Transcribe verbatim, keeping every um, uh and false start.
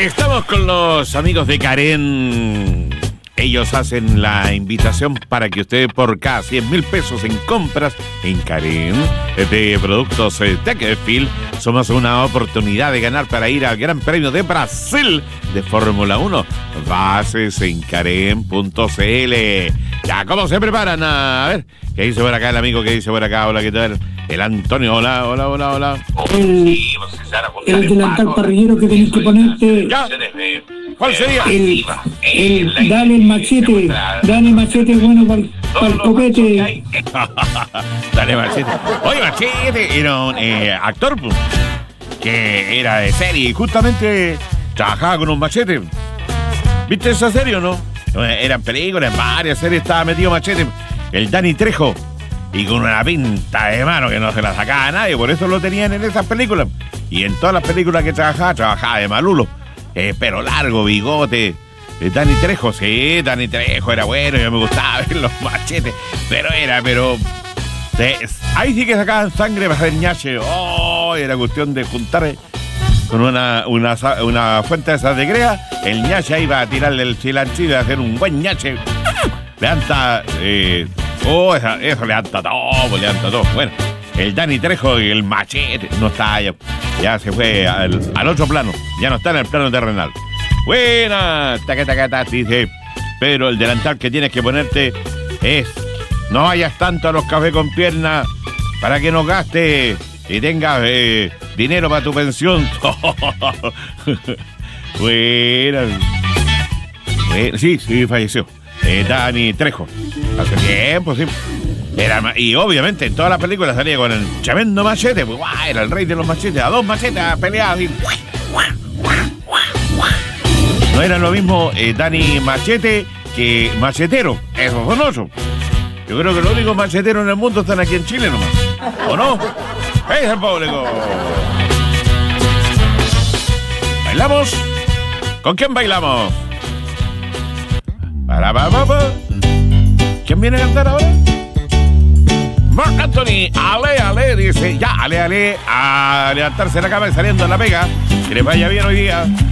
Estamos con los amigos de Karen. Ellos hacen la invitación para que usted por cada cien mil pesos en compras en Karen de productos eh, Tecfil, somos una oportunidad de ganar para ir al Gran Premio de Brasil de Fórmula uno. Bases en karen punto c l. Ya, ¿cómo se preparan? A ver, ¿qué dice por acá el amigo? ¿Qué dice por acá? Hola, ¿qué tal? El Antonio, hola, hola, hola, hola. El, el delantal parrillero que tenés que ponerte. ¿Ya? ¿Cuál sería? El, el, dale el machete, dale el machete bueno para el copete. Dale machete. Oye, Machete era un eh, actor pues, que era de serie y justamente trabajaba con un machete. ¿Viste esa serie o no? Eran películas, en varias series estaba metido Machete. El Dani Trejo. Y con una pinta de mano que no se la sacaba a nadie, por eso lo tenían en esas películas. Y en todas las películas que trabajaba, trabajaba de malulo. Eh, pelo largo, bigote. Eh, Dani Trejo, sí, Dani Trejo era bueno, yo me gustaba ver los machetes. Pero era, pero... Eh, ahí sí que sacaban sangre para hacer ñache. Oh, era cuestión de juntar con una, una, una fuente de esas de grea. El ñache iba a tirarle el cilanchito y a hacer un buen ñache. Levanta... Eh, Oh, eso, eso levanta todo, levanta todo. Bueno, el Dani Trejo y el Machete no está ya, ya se fue al, al otro plano, ya no está en el plano terrenal. Buena, taca, taca, taca, dice Pedro, el delantal que tienes que ponerte es, no vayas tanto a los cafés con piernas para que no gastes y tengas eh, dinero para tu pensión. Buena. Buena. Sí, sí, falleció. Eh, Dani Trejo. Hace tiempo, sí. Era, y obviamente en todas las películas salía con el tremendo machete. Pues, guau, era el rey de los machetes. A dos machetes peleadas. Y, no era lo mismo eh, Dani Machete que machetero. Esos son ocho. Yo creo que los únicos macheteros en el mundo están aquí en Chile nomás. ¿O no? ¡Es el público! ¿Bailamos? ¿Con quién bailamos? Para, para, para. ¿Quién viene a cantar ahora? Marc Anthony, ale, ale, dice, ya, ale, ale, a levantarse la cama y saliendo en la pega. Que les vaya bien hoy día.